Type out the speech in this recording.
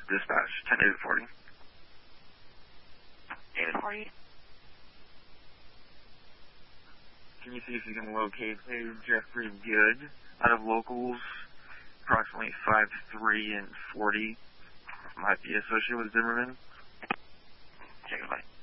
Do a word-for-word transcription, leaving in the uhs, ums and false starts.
Dispatch, ten eight forty. eight forty. Can you see if you can locate a Jeffrey Good out of locals, approximately five three and forty, might be associated with Zimmerman? Check it out.